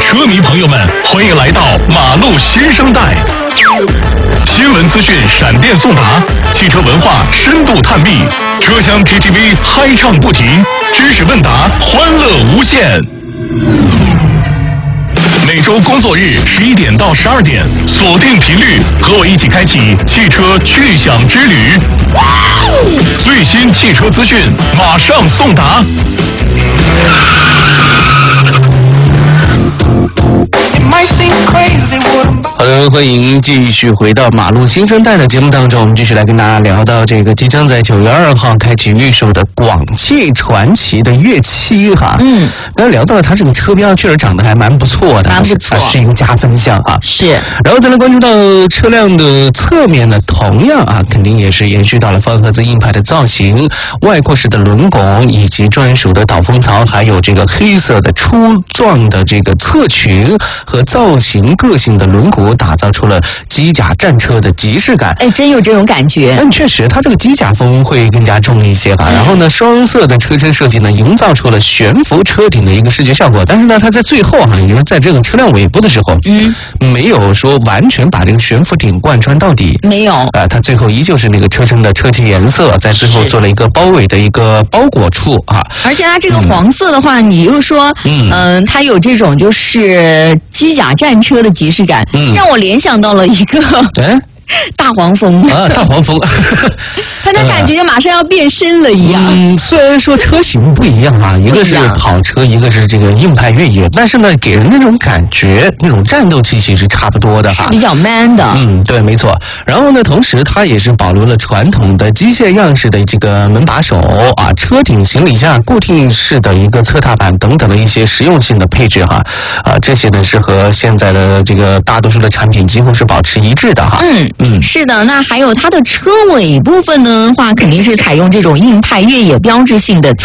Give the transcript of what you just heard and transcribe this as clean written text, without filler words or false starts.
车迷朋友们，欢迎来到马路新生代。新闻资讯闪电送达，汽车文化深度探秘，车厢 KTV 嗨唱不停，知识问答欢乐无限。每周工作日11点到12点，锁定频率，和我一起开启汽车去享之旅。最新汽车资讯马上送达。 好的，欢迎继续回到马路新生代的节目当中，我们继续来跟大家聊到这个即将在9月2号开启预售的广汽传祺的粤7哈。刚才聊到了它这个车标确实长得还蛮不错的， 蛮不错， 是一个加分项哈。 是。 然后再来关注到车辆的侧面呢，同样啊，肯定也是延续到了方盒子硬派的造型，外扩式的轮拱以及专属的导风槽，还有这个黑色的粗壮的这个侧裙和造型个性的轮毂，打造出了机甲战车的即视感。 哎，真有这种感觉。 但确实，它这个机甲风会更加重一些哈。然后呢，双色的车身设计呢，营造出了悬浮车顶的一个视觉效果。但是呢，它在最后哈，也就是在这个车辆尾部的时候，没有说完全把这个悬浮顶贯穿到底。 没有。 它最后依旧是那个车身的车漆颜色，在最后做了一个包围的一个包裹处啊。 而且它这个黄色的话，你又说，它有这种就是机甲战车的即视感，让我联想到了一个大黄蜂啊，大黄蜂， 它的感觉马上要变身了一样。 虽然说车型不一样啊，一个是跑车，一个是这个硬派越野，但是呢，给人那种感觉，那种战斗气息是差不多的哈， 是比较 man 的。 对，没错。然后呢，同时它也是保留了传统的机械样式的这个门把手啊，车顶行李架固定式的一个侧踏板等等的一些实用性的配置哈，这些呢是和现在的这个大多数的产品几乎是保持一致的哈。 是的。那还有它的车尾部分呢话，肯定是采用这种硬派越野标志性的